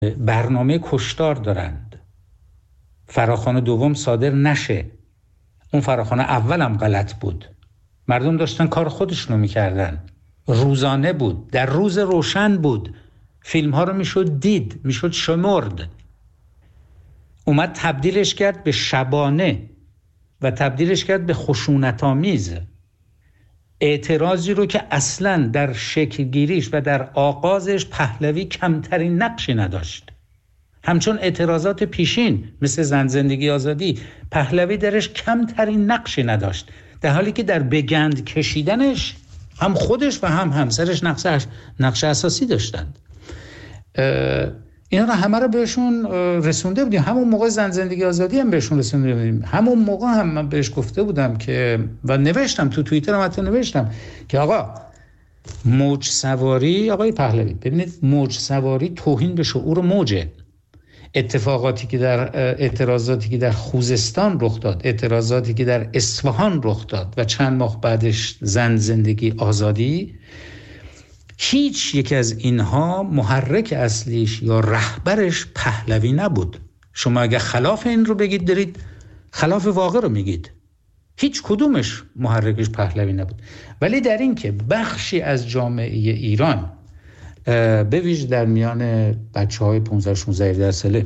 برنامه کشتار دارند. فراخوان دوم صادر نشه. اون فراخوان اول هم غلط بود. مردم داشتن کار خودشونو میکردن. روزانه بود، در روز روشن بود. فیلم ها رو میشد دید، میشد شمرد. اومد تبدیلش کرد به شبانه و تبدیلش کرد به خشونت‌آمیز. اعتراضی رو که اصلاً در شکل گیریش و در آغازش پهلوی کمترین نقشی نداشت. همچون اعتراضات پیشین مثل زن زندگی آزادی، پهلوی درش کمترین نقشی نداشت، در حالی که در بگند کشیدنش هم خودش و هم همسرش نقش اساسی داشتند. اینا رو همه رو بهشون رسونده بودیم. همون موقع زن زندگی آزادی هم بهشون رسونده بودیم. همون موقع هم من بهش گفته بودم که و نوشتم تو توییتر هم حتی نوشتم که آقا موج سواری، آقای پهلوی ببینید موج سواری توهین به شعور موجه. اتفاقاتی که در اعتراضاتی که در خوزستان رخ داد، اعتراضاتی که در اصفهان رخ داد و چند ماه بعدش زن زندگی آزادی، هیچ یک از اینها محرک اصلیش یا رهبرش پهلوی نبود. شما اگه خلاف این رو بگید دارید خلاف واقع رو میگید. هیچ کدومش محرکش پهلوی نبود. ولی در این که بخشی از جامعه ایران به ویژه در میان بچه‌های 15-16 ساله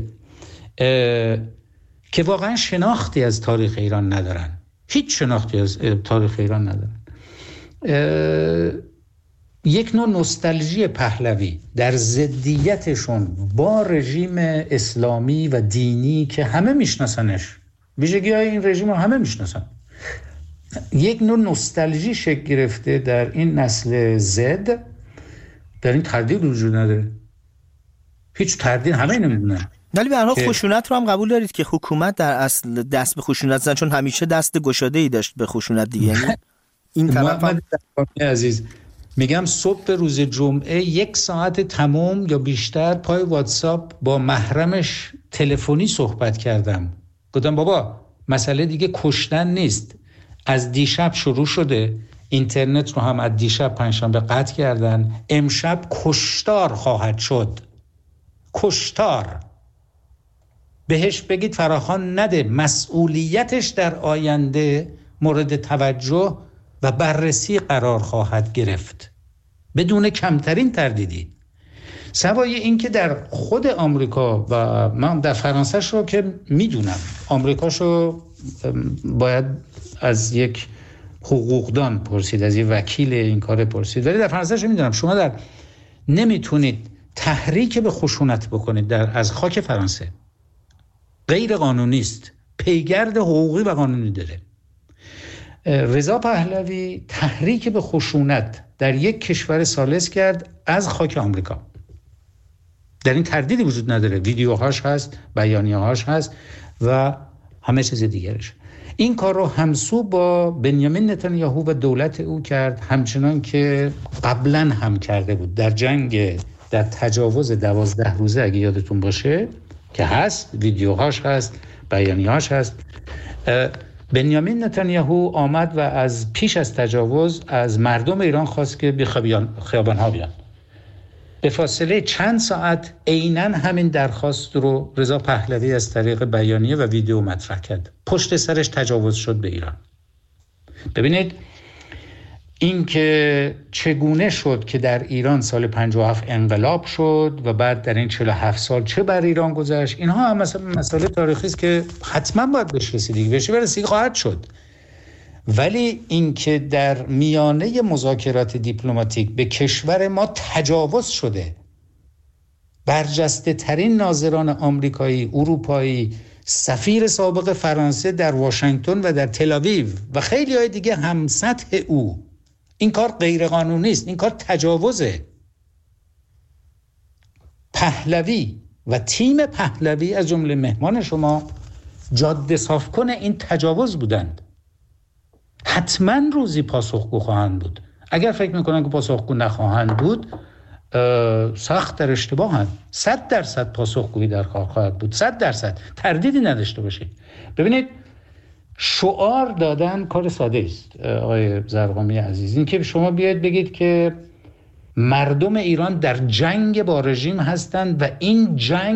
که واقعا شناختی از تاریخ ایران ندارن، هیچ شناختی از تاریخ ایران ندارن، یک نوع نوستالژی پهلوی در ضدیتشون با رژیم اسلامی و دینی که همه میشناسنش، ویژگی‌های این رژیم رو همه میشناسن، یک نوع نوستالژی شکل گرفته در این نسل زد. در این تردید وجود نداره، هیچ تردید، همه اینو میدونن. ولی به هر حال خشونت رو هم قبول دارید که حکومت در اصل دست به خشونت زدن، چون همیشه دست گشاده‌ای داشت به خشونت دیگه. یعنی این طرف هم عزیز میگم صبح روز جمعه 1 ساعت تمام یا بیشتر پای واتساپ با محرمش تلفنی صحبت کردم. گفتم بابا مسئله دیگه کشتن نیست، از دیشب شروع شده، اینترنت رو هم از دیشب پنجشنبه قطع کردن، امشب کشتار خواهد شد. کشتار بهش بگید فراخوان نده، مسئولیتش در آینده مورد توجه و بررسی قرار خواهد گرفت بدون کمترین تردیدی. سوای این که در خود آمریکا و من در فرانسهش رو که میدونم، آمریکاشو باید از یک حقوقدان پرسید، از یک وکیل این کار پرسید، ولی در فرانسهش میدونم شما نمیتونید تحریک به خشونت بکنید از خاک فرانسه. غیر قانونی است، پیگرد حقوقی و قانونی داره. رضا پهلوی تحریک به خشونت در یک کشور ثالث کرد از خاک آمریکا. در این تردیدی وجود نداره، ویدیوهاش هست، بیانیه‌هاش هست و همه چیز دیگرش. این کار رو همسو با بنیامین نتانیاهو و دولت او کرد، همچنان که قبلا هم کرده بود در تجاوز 12 روزه اگه یادتون باشه که هست، ویدیوهاش هست، بیانیه‌هاش هست. بنیامین نتانیاهو آمد و از پیش از تجاوز از مردم ایران خواست که به خیابان‌ها بیان. به فاصله چند ساعت عیناً همین درخواست رو رضا پهلوی از طریق بیانیه و ویدیو مطرح کرد. پشت سرش تجاوز شد به ایران. ببینید این که چگونه شد که در ایران سال 57 انقلاب شد و بعد در این 47 سال چه بر ایران گذشت، اینها هم مسئله تاریخی است که حتما باید بهش رسیدگی بشه و رسیدگی خواهد شد. ولی این که در میانه مذاکرات دیپلماتیک به کشور ما تجاوز شده، برجسته ترین ناظران آمریکایی، اروپایی، سفیر سابق فرانسه در واشنگتن و در تل‌آویو و خیلی های دیگه هم سطح او، این کار غیر قانونی است، این کار تجاوزه. پهلوی و تیم پهلوی از جمله مهمان شما جاده صاف کنه این تجاوز بودند. حتما روزی پاسخگو خواهند بود. اگر فکر میکنن که پاسخگو نخواهند بود، سخت در اشتباهند. 100% پاسخگویی در کار خواهد بود، 100%، تردیدی نداشته باشید. ببینید شعار دادن کار ساده است آقای زرقامی عزیز. این که شما بیاید بگید که مردم ایران در جنگ با رژیم هستند و این جنگ